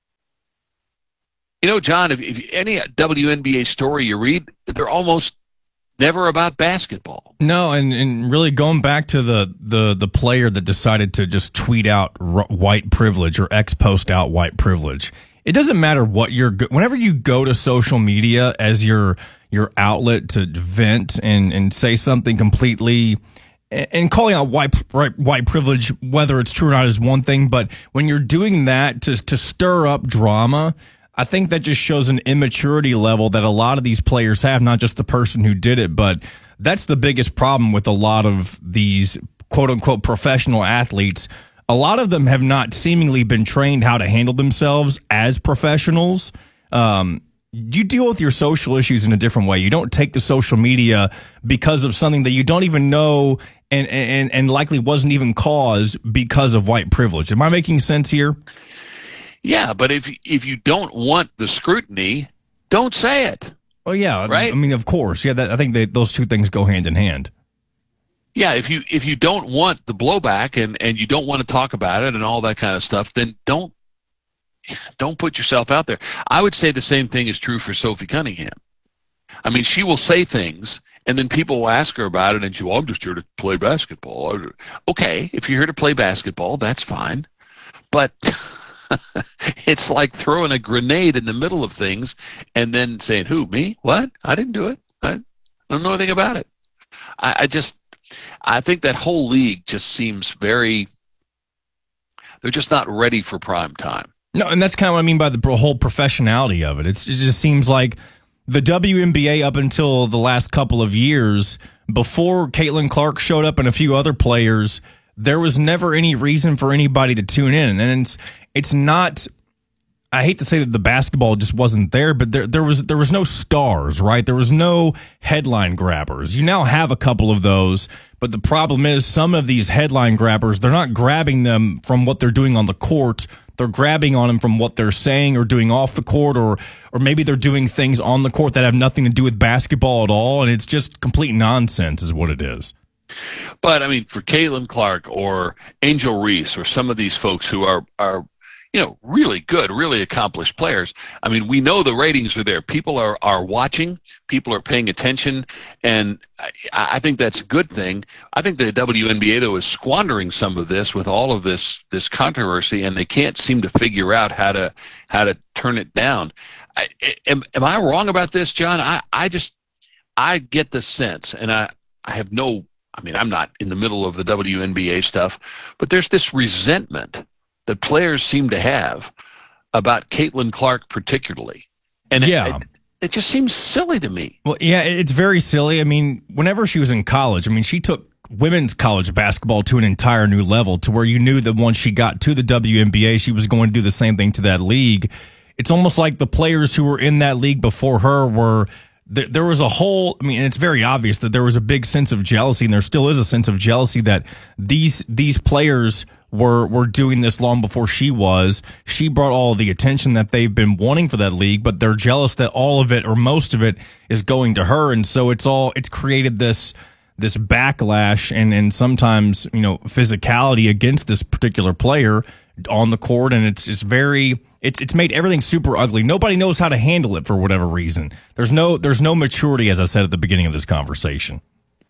You know, John, if, if any W N B A story you read, they're almost never about basketball. No, and, and really going back to the, the, the player that decided to just tweet out r- white privilege or ex-post out white privilege. It doesn't matter what you're – whenever you go to social media as your your outlet to vent and, and say something completely – and calling out white right, white privilege, whether it's true or not, is one thing. But when you're doing that to to stir up drama – I think that just shows an immaturity level that a lot of these players have, not just the person who did it, but that's the biggest problem with a lot of these quote unquote professional athletes. A lot of them have not seemingly been trained how to handle themselves as professionals. Um, you deal with your social issues in a different way. You don't take to social media because of something that you don't even know and, and, and likely wasn't even caused because of white privilege. Am I making sense here? Yeah, but if if you don't want the scrutiny, don't say it. Oh yeah, right. I mean, of course, yeah. That, I think they, those two things go hand in hand. Yeah, if you if you don't want the blowback and, and you don't want to talk about it and all that kind of stuff, then don't don't put yourself out there. I would say the same thing is true for Sophie Cunningham. I mean, she will say things, and then people will ask her about it, and she, well, I'm just here to play basketball. Okay, if you're here to play basketball, that's fine, but. It's like throwing a grenade in the middle of things and then saying, who, me? What? I didn't do it. I don't know anything about it. I, I just, I think that whole league just seems very, they're just not ready for prime time. No, and that's kind of what I mean by the whole professionality of it. It's, it just seems like the W N B A up until the last couple of years, before Caitlin Clark showed up and a few other players, there was never any reason for anybody to tune in. And it's, it's not, I hate to say that the basketball just wasn't there, but there, there was, there was no stars, right? There was no headline grabbers. You now have a couple of those, but the problem is some of these headline grabbers, they're not grabbing them from what they're doing on the court. They're grabbing on them from what they're saying or doing off the court, or, or maybe they're doing things on the court that have nothing to do with basketball at all. And it's just complete nonsense is what it is. But I mean, for Caitlin Clark or Angel Reese or some of these folks who are, are, you know, really good, really accomplished players. I mean, we know the ratings are there. People are, are watching. People are paying attention. And I, I think that's a good thing. I think the W N B A, though, is squandering some of this with all of this this controversy, and they can't seem to figure out how to how to turn it down. I, am, am I wrong about this, John? I, I just, I get the sense, and I, I have no, I mean, I'm not in the middle of the W N B A stuff, but there's this resentment that players seem to have about Caitlin Clark particularly. And yeah. it, it just seems silly to me. Well, yeah, it's very silly. I mean, whenever she was in college, I mean, she took women's college basketball to an entire new level to where you knew that once she got to the W N B A, she was going to do the same thing to that league. It's almost like the players who were in that league before her were th- there was a whole, I mean, it's very obvious that there was a big sense of jealousy, and there still is a sense of jealousy that these these players were were doing this long before she was. She brought all the attention that they've been wanting for that league, but they're jealous that all of it or most of it is going to her, and so it's all it's created this this backlash and and sometimes, you know, physicality against this particular player on the court, and it's it's very it's it's made everything super ugly. Nobody knows how to handle it for whatever reason. There's no there's no maturity, as I said at the beginning of this conversation.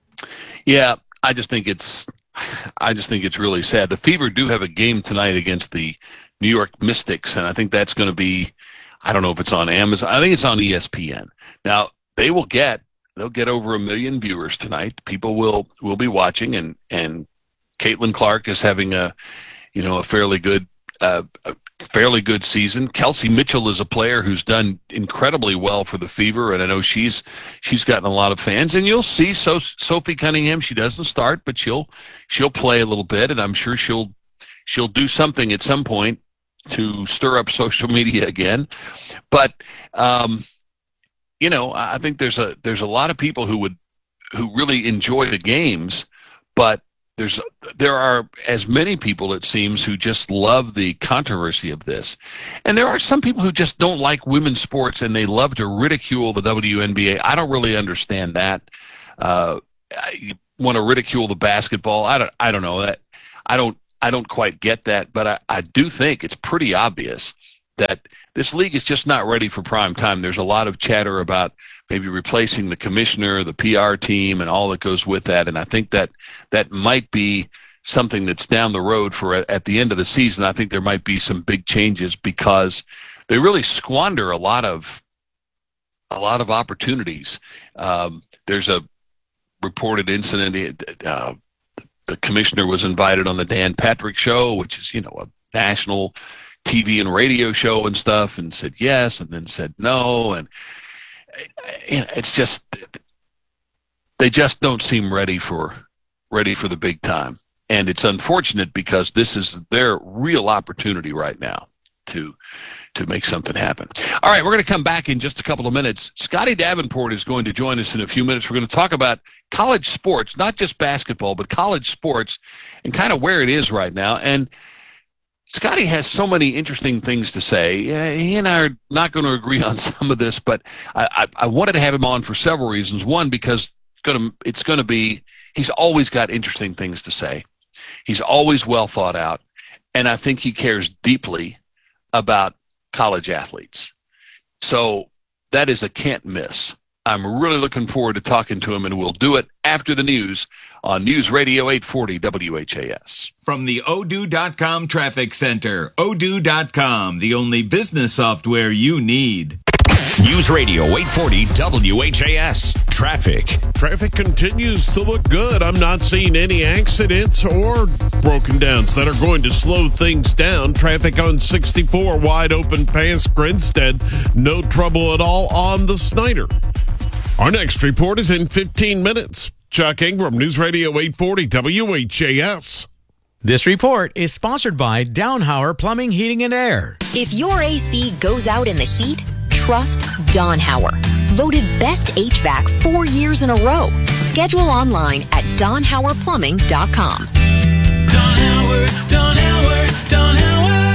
Yeah, I just think it's I just think it's really sad. The Fever do have a game tonight against the New York Mystics, and I think that's going to be, I don't know if it's on Amazon. I think it's on E S P N. Now, they will get they'll get over a million viewers tonight. People will will be watching, and and Caitlin Clark is having a you know a fairly good uh, a fairly good season. Kelsey Mitchell is a player who's done incredibly well for the Fever, and I know she's she's gotten a lot of fans. And you'll see so, Sophie Cunningham. She doesn't start, but she'll she'll play a little bit, and I'm sure she'll she'll do something at some point to stir up social media again. But um, you know, I think there's a there's a lot of people who would who really enjoy the games, but there's there are as many people, it seems, who just love the controversy of this. And there are some people who just don't like women's sports and they love to ridicule the W N B A. I don't really understand that. Uh, you want to ridicule the basketball. I don't I don't know that. I don't I don't quite get that, but I, I do think it's pretty obvious that this league is just not ready for prime time. There's a lot of chatter about maybe replacing the commissioner, the P R team, and all that goes with that. And I think that that might be something that's down the road for at the end of the season. I think there might be some big changes because they really squander a lot of a lot of opportunities. Um, there's a reported incident. Uh, the commissioner was invited on the Dan Patrick Show, which is, you know, a national T V and radio show and stuff, and said yes, and then said no, and it's just they just don't seem ready for ready for the big time. And it's unfortunate because this is their real opportunity right now to to make something happen. All right, we're going to come back in just a couple of minutes. Scotty Davenport is going to join us in a few minutes. We're going to talk about college sports, not just basketball, but college sports and kind of where it is right now. And Scotty has so many interesting things to say. He and I are not going to agree on some of this, but I, I, I wanted to have him on for several reasons. One, because it's going to it's going to be he's always got interesting things to say. He's always well thought out, and I think he cares deeply about college athletes. So that is a can't miss. I'm really looking forward to talking to him, and we'll do it after the news on News Radio eight forty W H A S. From the Odoo dot com Traffic Center, Odoo dot com, the only business software you need. News Radio eight forty W H A S. Traffic. Traffic continues to look good. I'm not seeing any accidents or broken downs that are going to slow things down. Traffic on sixty-four, wide open past Grinstead. No trouble at all on the Snyder. Our next report is in fifteen minutes. Chuck Ingram, News Radio eight forty W H A S. This report is sponsored by Downhauer Plumbing, Heating, and Air. If your A C goes out in the heat, trust Downhauer. Voted Best H V A C four years in a row. Schedule online at Don Hauer Plumbing dot com. Downhauer, Downhauer, Downhauer.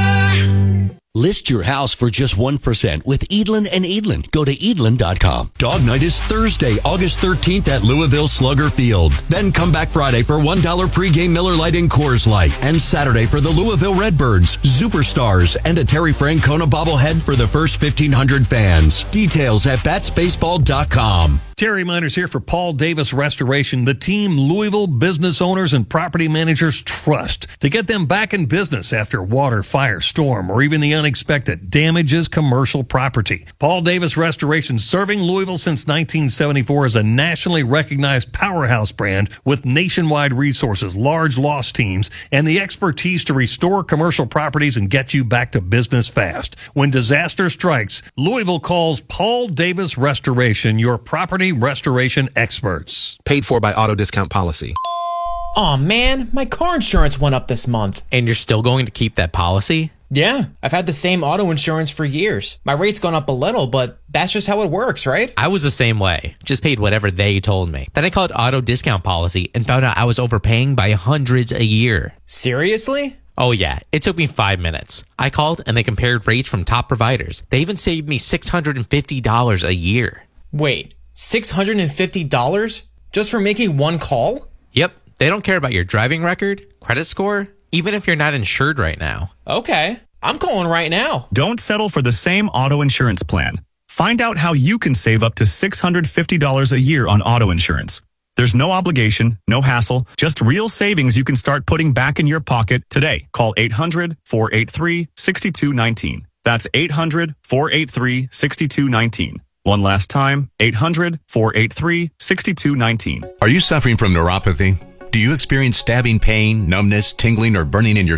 List your house for just one percent with Edlin and Edlin. Go to Edlin dot com. Dog Night is Thursday, August thirteenth at Louisville Slugger Field. Then come back Friday for one dollar pregame Miller Lite and Coors Light. And Saturday for the Louisville Redbirds, Superstars, and a Terry Francona bobblehead for the first fifteen hundred fans. Details at bats baseball dot com. Terry Miners here for Paul Davis Restoration, the team Louisville business owners and property managers trust to get them back in business after water, fire, storm, or even the unexpected damages commercial property. Paul Davis Restoration, serving Louisville since nineteen seventy-four, is a nationally recognized powerhouse brand with nationwide resources, large loss teams, and the expertise to restore commercial properties and get you back to business fast. When disaster strikes, Louisville calls Paul Davis Restoration, your property restoration experts. Paid for by Auto Discount Policy. Aw, man, my car insurance went up this month. And you're still going to keep that policy? Yeah, I've had the same auto insurance for years. My rate's gone up a little, but that's just how it works, right? I was the same way. Just paid whatever they told me. Then I called Auto Discount Policy and found out I was overpaying by hundreds a year. Seriously? Oh yeah, it took me five minutes. I called and they compared rates from top providers. They even saved me six hundred fifty dollars a year. Wait, six hundred fifty dollars just for making one call? Yep. They don't care about your driving record, credit score, even if you're not insured right now. Okay. I'm calling right now. Don't settle for the same auto insurance plan. Find out how you can save up to six hundred fifty dollars a year on auto insurance. There's no obligation, no hassle, just real savings you can start putting back in your pocket today. Call eight hundred, four eight three, six two one nine. That's eight hundred, four eight three, six two one nine. One last time, eight hundred, four eight three, six two one nine. Are you suffering from neuropathy? Do you experience stabbing pain, numbness, tingling, or burning in your feet?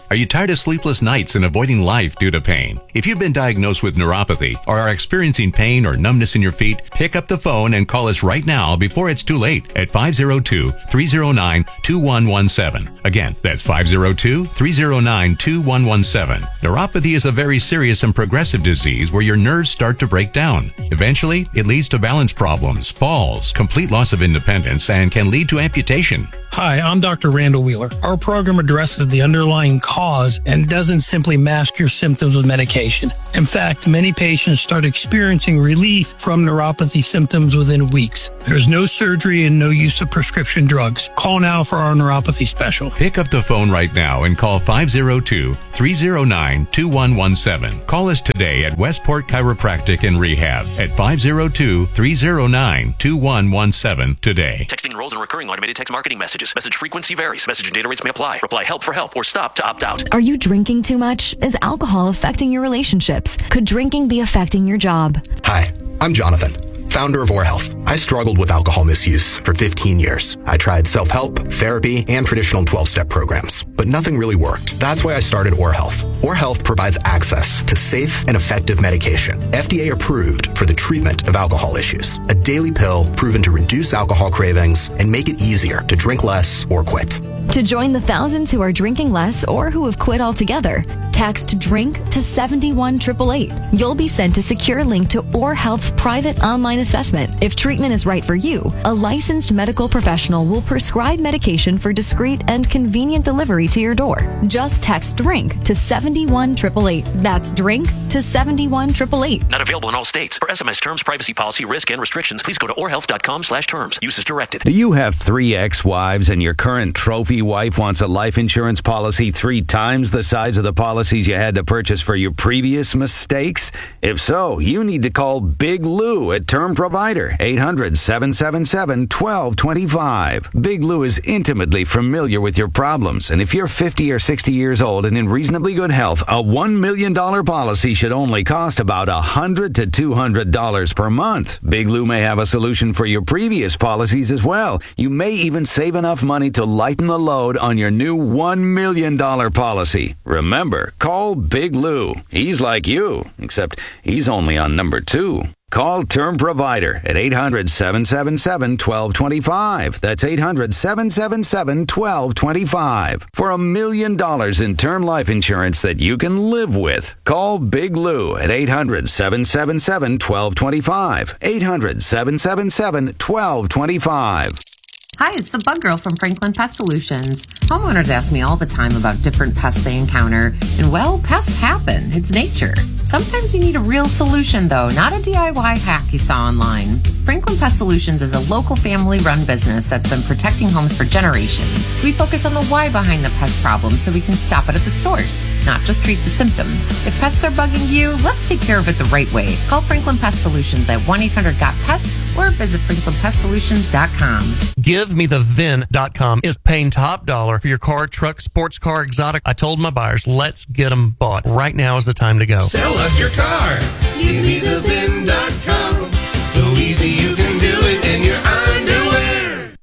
Are you tired of sleepless nights and avoiding life due to pain? If you've been diagnosed with neuropathy or are experiencing pain or numbness in your feet, pick up the phone and call us right now before it's too late at five oh two, three oh nine, two one one seven. Again, that's five oh two, three oh nine, two one one seven. Neuropathy is a very serious and progressive disease where your nerves start to break down. Eventually, it leads to balance problems, falls, complete loss of independence, and can lead to amputation. Hi, I'm Doctor Randall Wheeler. Our program addresses the underlying cause and doesn't simply mask your symptoms with medication. In fact, many patients start experiencing relief from neuropathy symptoms within weeks. There's no surgery and no use of prescription drugs. Call now for our neuropathy special. Pick up the phone right now and call five oh two, three oh nine, two one one seven. Call us today at Westport Chiropractic and Rehab at five oh two, three oh nine, two one one seven today. Texting enrolls in recurring automated text marketing messages. Message frequency varies. Message and data rates may apply. Reply help for help or stop to opt out. Are you drinking too much? Is alcohol affecting your relationships? Could drinking be affecting your job? Hi, I'm Jonathan, founder of OrHealth. I struggled with alcohol misuse for fifteen years. I tried self-help, therapy, and traditional twelve-step programs, but nothing really worked. That's why I started OrHealth. OrHealth provides access to safe and effective medication, F D A approved for the treatment of alcohol issues. A daily pill proven to reduce alcohol cravings and make it easier to drink less or quit. To join the thousands who are drinking less or who have quit altogether, text DRINK to seven one eight eight eight. You'll be sent a secure link to OrHealth's private online assessment. If treatment is right for you, a licensed medical professional will prescribe medication for discreet and convenient delivery to your door. Just text DRINK to seven one eight eight eight. That's DRINK to seven one eight eight eight. Not available in all states. For S M S terms, privacy policy, risk, and restrictions, please go to orhealth.com slash terms. Use is directed. Do you have three ex-wives and your current trophy wife wants a life insurance policy three times the size of the policies you had to purchase for your previous mistakes? If so, you need to call Big Lou at Term Provider, eight hundred, seven seven seven, one two two five. Big Lou is intimately familiar with your problems, and if you're fifty or sixty years old and in reasonably good health, a one million dollars policy should only cost about one hundred to two hundred dollars per month. Big Lou may have a solution for your previous policies as well. You may even save enough money to lighten the load on your new one million dollars policy. Remember, call Big Lou. He's like you, except he's only on number two. Call Term Provider at eight hundred, seven seven seven, one two two five. That's eight hundred, seven seven seven, one two two five. For a million dollars in term life insurance that you can live with. Call Big Lou at eight hundred, seven seven seven, one two two five. eight hundred, seven seven seven, one two two five. Hi, it's the Bug Girl from Franklin Pest Solutions. Homeowners ask me all the time about different pests they encounter, and well, pests happen. It's nature. Sometimes you need a real solution, though, not a D I Y hack you saw online. Franklin Pest Solutions is a local family-run business that's been protecting homes for generations. We focus on the why behind the pest problem so we can stop it at the source, not just treat the symptoms. If pests are bugging you, let's take care of it the right way. Call Franklin Pest Solutions at one eight hundred got pest or visit franklin pest solutions dot com. Give me the V I N dot com is paying top dollar for your car, truck, sports car, exotic. I told my buyers, let's get them bought. Right now is the time to go. Sell us your car. Give me the V I N dot com. So easy you can do it in your underwear.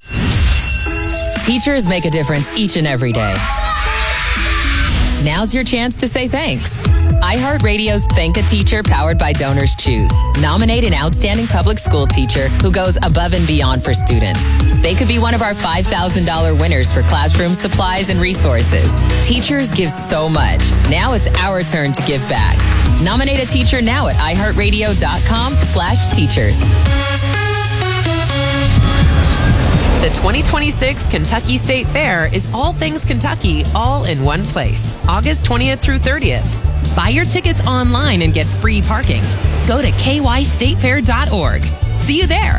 Teachers make a difference each and every day. Now's your chance to say thanks. iHeartRadio's Thank a Teacher, powered by Donors Choose. Nominate an outstanding public school teacher who goes above and beyond for students. They could be one of our five thousand dollars winners for classroom supplies and resources. Teachers give so much. Now it's our turn to give back. Nominate a teacher now at iHeartRadio.com slash teachers. The twenty twenty-six Kentucky State Fair is all things Kentucky, all in one place. August twentieth through thirtieth. Buy your tickets online and get free parking. Go to k y state fair dot org. See you there.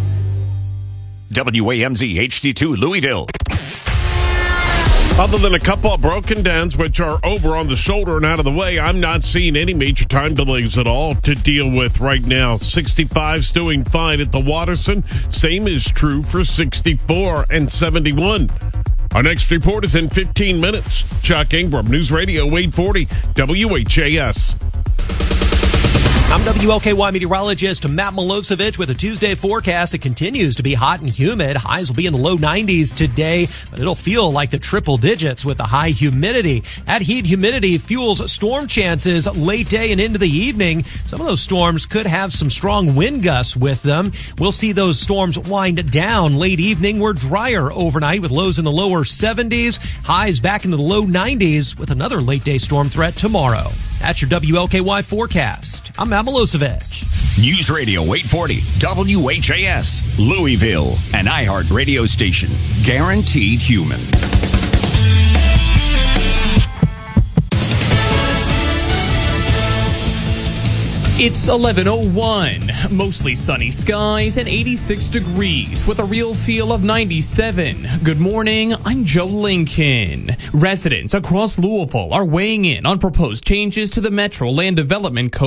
W A M Z H D two Louisville. Other than a couple of broken downs, which are over on the shoulder and out of the way, I'm not seeing any major time delays at all to deal with right now. sixty-five's doing fine at the Watterson. Same is true for sixty-four and seventy-one. Our next report is in fifteen minutes. Chuck Ingram, News Radio eight forty, W H A S. I'm W W L K Y meteorologist Matt Milosevic with a Tuesday forecast. It continues to be hot and humid. Highs will be in the low nineties today, but it'll feel like the triple digits with the high humidity. That heat humidity fuels storm chances late day and into the evening. Some of those storms could have some strong wind gusts with them. We'll see those storms wind down late evening. We're drier overnight with lows in the lower seventies, highs back into the low nineties with another late day storm threat tomorrow. That's your W L K Y forecast. I'm Matt Milosevic. News Radio eight forty, W H A S, Louisville, an iHeart radio station. Guaranteed human. It's eleven oh one. Mostly sunny skies and eighty-six degrees with a real feel of ninety-seven. Good morning, I'm Joe Lincoln. Residents across Louisville are weighing in on proposed changes to the Metro Land Development Code.